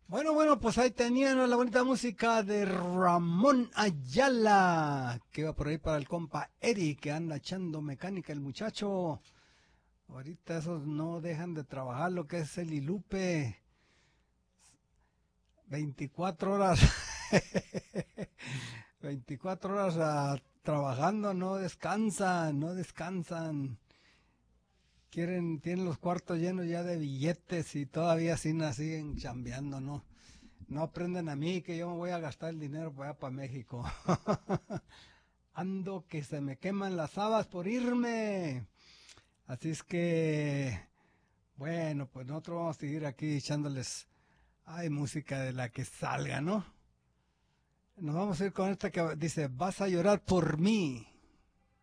Bueno, pues ahí tenían la bonita música de Ramón Ayala, que va por ahí para el compa Eric, que anda echando mecánica el muchacho. Ahorita esos no dejan de trabajar, lo que es el Ilupe, 24 horas, 24 horas trabajando, no descansan, no descansan. Tienen los cuartos llenos ya de billetes y todavía así siguen chambeando, ¿no? No aprenden a mí que yo me voy a gastar el dinero para allá para México. Ando que se me queman las habas por irme. Así es que, bueno, pues nosotros vamos a seguir aquí echándoles, ay, música de la que salga, ¿no? Nos vamos a ir con esta que dice, vas a llorar por mí.